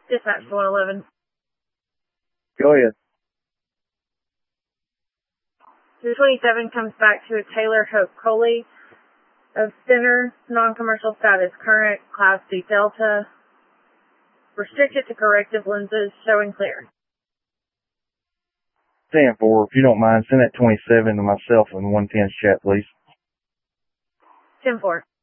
Dispatch to 111. Go ahead. 227 comes back to a Taylor Hope Coley of center, non-commercial status, current, Class D Delta, restricted to corrective lenses, showing clear. 10-4, if you don't mind, send that 27 to myself in 110's chat, please. 10-4.